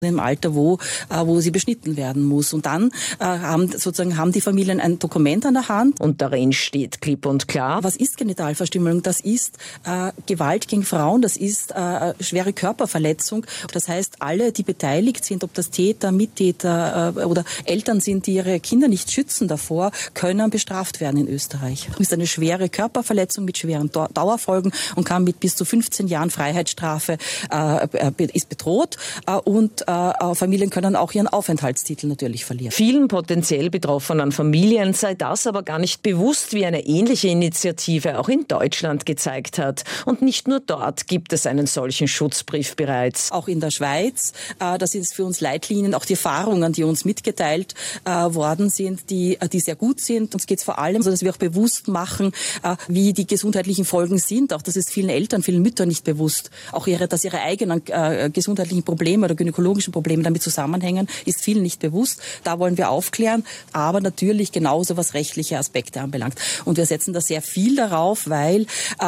im Alter, wo sie beschnitten werden muss. Und dann haben die Familien ein Dokument an der Hand. Und darin steht klipp und klar: Was ist Genitalverstümmelung? Das ist Gewalt gegen Frauen, das ist schwere Körperverletzung. Das heißt, alle, die beteiligt sind, ob das Täter, Mittäter oder Eltern sind, die ihre Kinder nicht schützen davor, können bestraft werden in Österreich. Das ist eine schwere Körperverletzung mit schweren Dauerfolgen und kann mit bis zu 15 Jahren Freiheitsstrafe ist bedroht und Familien können auch ihren Aufenthaltstitel natürlich verlieren. Vielen potenziell betroffenen Familien sei das aber gar nicht bewusst, wie eine ähnliche Initiative auch in Deutschland gezeigt hat. Und nicht nur dort gibt es einen solchen Schutzbrief bereits. Auch in der Schweiz, das ist für uns Leitlinien, auch die Erfahrungen, die uns mitgeteilt worden sind, die sehr gut sind. Uns geht es vor allem so, dass wir auch bewusst machen, wie die gesundheitlichen Folgen sind. Auch das ist vielen Eltern, vielen Müttern nicht bewusst. Auch dass ihre eigenen gesundheitlichen Probleme oder gynäkologischen Probleme damit zusammenhängen, ist vielen nicht bewusst. Da wollen wir aufklären, aber natürlich genauso was rechtliche Aspekte anbelangt. Und wir setzen da sehr viel darauf, weil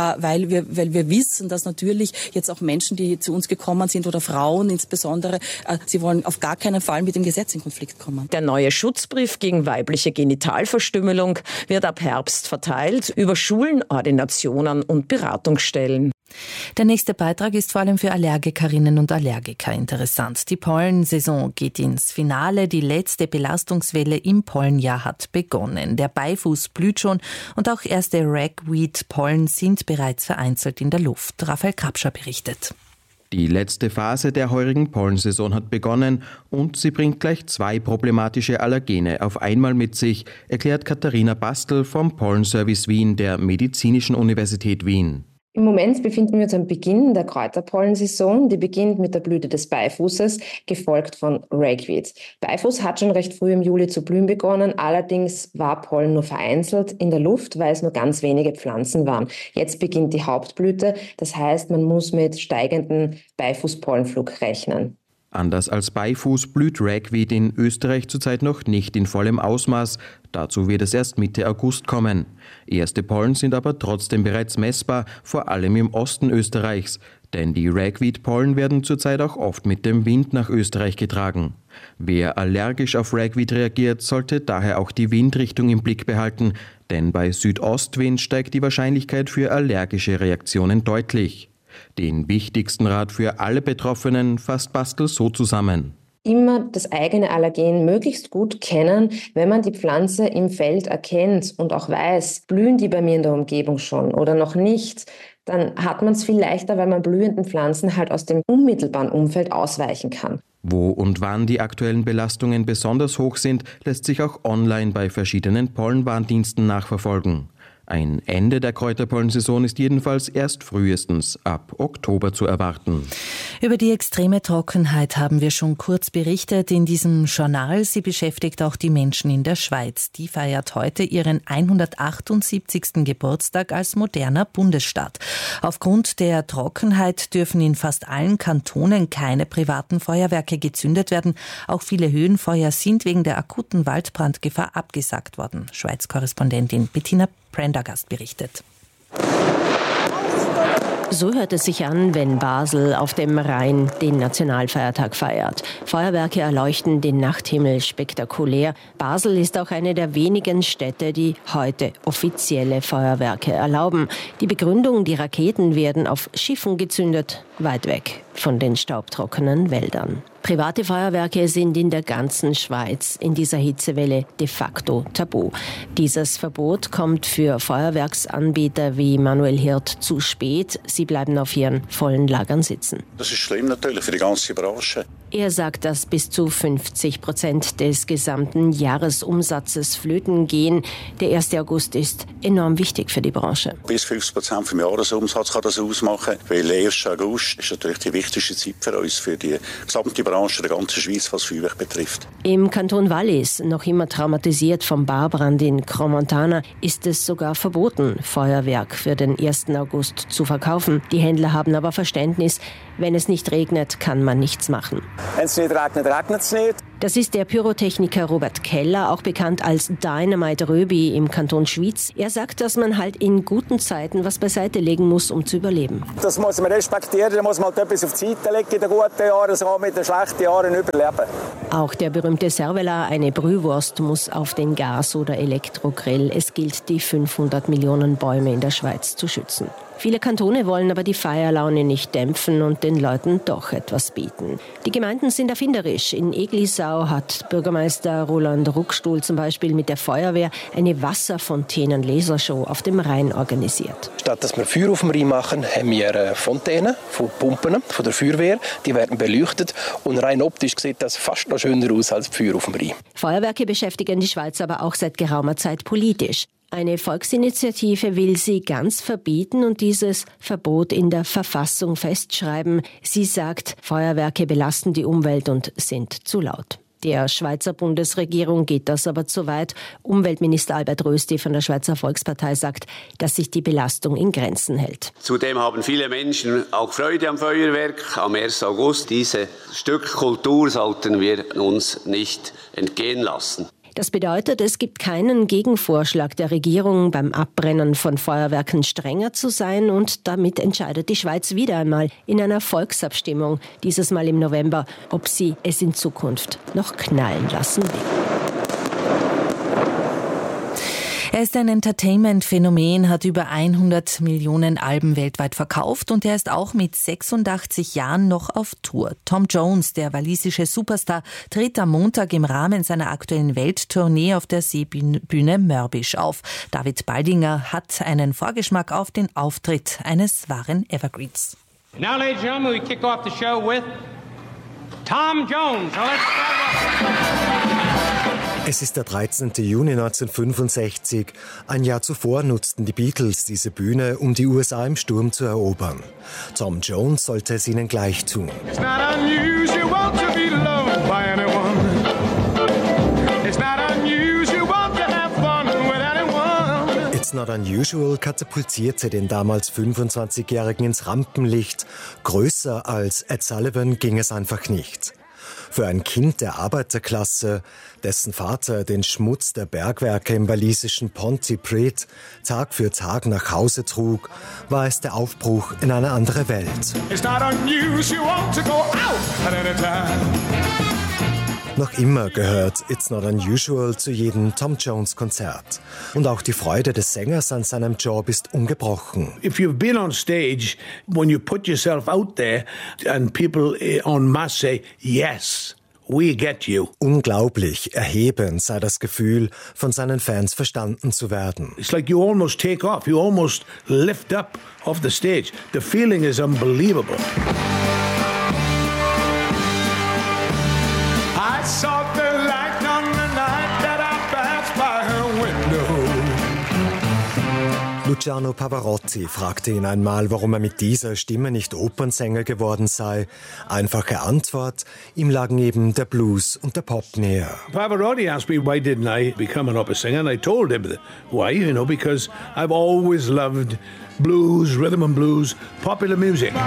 wir wissen, dass natürlich jetzt auch Menschen, die zu uns gekommen sind oder Frauen insbesondere, sie wollen auf gar keinen Fall mit dem Gesetz in Konflikt kommen. Der neue Schutzbrief gegen weibliche Genitalverstümmelung wird ab Herbst verteilt über Schulen, Ordinationen und Beratungsstellen. Der nächste Beitrag ist vor allem für Allergikerinnen und Allergiker interessant. Die Pollensaison geht ins Finale. Die letzte Belastungswelle im Pollenjahr hat begonnen. Der Beifuß blüht schon und auch erste Ragweed-Pollen sind bereits vereinzelt in der Luft. Raphael Krapscher berichtet. Die letzte Phase der heurigen Pollensaison hat begonnen und sie bringt gleich 2 problematische Allergene auf einmal mit sich, erklärt Katharina Bastel vom Pollenservice Wien der Medizinischen Universität Wien. Im Moment befinden wir uns am Beginn der Kräuterpollensaison. Die beginnt mit der Blüte des Beifußes, gefolgt von Ragweed. Beifuß hat schon recht früh im Juli zu blühen begonnen, allerdings war Pollen nur vereinzelt in der Luft, weil es nur ganz wenige Pflanzen waren. Jetzt beginnt die Hauptblüte, das heißt, man muss mit steigendem Beifußpollenflug rechnen. Anders als Beifuß blüht Ragweed in Österreich zurzeit noch nicht in vollem Ausmaß. Dazu wird es erst Mitte August kommen. Erste Pollen sind aber trotzdem bereits messbar, vor allem im Osten Österreichs. Denn die Ragweed-Pollen werden zurzeit auch oft mit dem Wind nach Österreich getragen. Wer allergisch auf Ragweed reagiert, sollte daher auch die Windrichtung im Blick behalten. Denn bei Südostwind steigt die Wahrscheinlichkeit für allergische Reaktionen deutlich. Den wichtigsten Rat für alle Betroffenen fasst Bastel so zusammen: Immer das eigene Allergen möglichst gut kennen. Wenn man die Pflanze im Feld erkennt und auch weiß, blühen die bei mir in der Umgebung schon oder noch nicht, dann hat man es viel leichter, weil man blühenden Pflanzen halt aus dem unmittelbaren Umfeld ausweichen kann. Wo und wann die aktuellen Belastungen besonders hoch sind, lässt sich auch online bei verschiedenen Pollenwarndiensten nachverfolgen. Ein Ende der Kräuterpollensaison ist jedenfalls erst frühestens ab Oktober zu erwarten. Über die extreme Trockenheit haben wir schon kurz berichtet in diesem Journal. Sie beschäftigt auch die Menschen in der Schweiz. Die feiert heute ihren 178. Geburtstag als moderner Bundesstaat. Aufgrund der Trockenheit dürfen in fast allen Kantonen keine privaten Feuerwerke gezündet werden. Auch viele Höhenfeuer sind wegen der akuten Waldbrandgefahr abgesagt worden. Schweiz-Korrespondentin Bettina Prendergast berichtet. So hört es sich an, wenn Basel auf dem Rhein den Nationalfeiertag feiert. Feuerwerke erleuchten den Nachthimmel spektakulär. Basel ist auch eine der wenigen Städte, die heute offizielle Feuerwerke erlauben. Die Begründung, die Raketen werden auf Schiffen gezündet, weit weg von den staubtrockenen Wäldern. Private Feuerwerke sind in der ganzen Schweiz in dieser Hitzewelle de facto tabu. Dieses Verbot kommt für Feuerwerksanbieter wie Manuel Hirt zu spät. Sie bleiben auf ihren vollen Lagern sitzen. Das ist schlimm natürlich für die ganze Branche. Er sagt, dass bis zu 50% des gesamten Jahresumsatzes flöten gehen. Der 1. August ist enorm wichtig für die Branche. Bis 50% vom Jahresumsatz kann das ausmachen, weil der 1. August ist natürlich die wichtigste Zeit für uns, für die gesamte Branche der ganzen Schweiz, was Feuerwerk betrifft. Im Kanton Wallis, noch immer traumatisiert vom Baubrand in Crans-Montana, ist es sogar verboten, Feuerwerk für den 1. August zu verkaufen. Die Händler haben aber Verständnis, wenn es nicht regnet, kann man nichts machen. Wenn es nicht regnet, regnet es nicht. Das ist der Pyrotechniker Robert Keller, auch bekannt als Dynamite Röbi im Kanton Schwyz. Er sagt, dass man halt in guten Zeiten was beiseite legen muss, um zu überleben. Das muss man respektieren, da muss man halt etwas auf die Seite legen in den guten Jahren, so mit den schlechten Jahren überleben. Auch der berühmte Servela, eine Brühwurst, muss auf den Gas- oder Elektrogrill. Es gilt, die 500 Millionen Bäume in der Schweiz zu schützen. Viele Kantone wollen aber die Feierlaune nicht dämpfen und den Leuten doch etwas bieten. Die Gemeinden sind erfinderisch. In Eglisau hat Bürgermeister Roland Ruckstuhl zum Beispiel mit der Feuerwehr eine Wasserfontänen-Lasershow auf dem Rhein organisiert. Statt dass wir Feuer auf dem Rhein machen, haben wir Fontänen von Pumpen von der Feuerwehr. Die werden beleuchtet und rein optisch sieht das fast noch schöner aus als Feuer auf dem Rhein. Feuerwerke beschäftigen die Schweiz aber auch seit geraumer Zeit politisch. Eine Volksinitiative will sie ganz verbieten und dieses Verbot in der Verfassung festschreiben. Sie sagt, Feuerwerke belasten die Umwelt und sind zu laut. Der Schweizer Bundesregierung geht das aber zu weit. Umweltminister Albert Rösti von der Schweizer Volkspartei sagt, dass sich die Belastung in Grenzen hält. Zudem haben viele Menschen auch Freude am Feuerwerk am 1. August. Dieses Stück Kultur sollten wir uns nicht entgehen lassen. Das bedeutet, es gibt keinen Gegenvorschlag der Regierung, beim Abbrennen von Feuerwerken strenger zu sein, und damit entscheidet die Schweiz wieder einmal in einer Volksabstimmung, dieses Mal im November, ob sie es in Zukunft noch knallen lassen will. Er ist ein Entertainment-Phänomen, hat über 100 Millionen Alben weltweit verkauft und er ist auch mit 86 Jahren noch auf Tour. Tom Jones, der walisische Superstar, tritt am Montag im Rahmen seiner aktuellen Welttournee auf der Seebühne Mörbisch auf. David Baldinger hat einen Vorgeschmack auf den Auftritt eines wahren Evergreens. Now, ladies and gentlemen, we kick off the show with Tom Jones. So let's start. Es ist der 13. Juni 1965. Ein Jahr zuvor nutzten die Beatles diese Bühne, um die USA im Sturm zu erobern. Tom Jones sollte es ihnen gleich tun. It's not unusual to be loved by anyone. It's not unusual to have fun with anyone. It's Not Unusual katapultierte den damals 25-Jährigen ins Rampenlicht. Größer als Ed Sullivan ging es einfach nicht. Für ein Kind der Arbeiterklasse, dessen Vater den Schmutz der Bergwerke im walisischen Pontypridd Tag für Tag nach Hause trug, war es der Aufbruch in eine andere Welt. It's not unusual to go out at any time. Noch immer gehört It's Not Unusual zu jedem Tom Jones Konzert. Und auch die Freude des Sängers an seinem Job ist ungebrochen. If you've been on stage, when you put yourself out there and people en masse say, yes, we get you. Unglaublich erhebend sei das Gefühl, von seinen Fans verstanden zu werden. It's like you almost take off, you almost lift up off the stage. The feeling is unbelievable. I saw the light on the night that I passed by her window. Luciano Pavarotti fragte ihn einmal, warum er mit dieser Stimme nicht Opernsänger geworden sei. Einfache Antwort, ihm lagen eben der Blues und der Pop näher. Pavarotti asked me why didn't I become an opera singer, and I told him why, because I've always loved blues, rhythm and blues, popular music.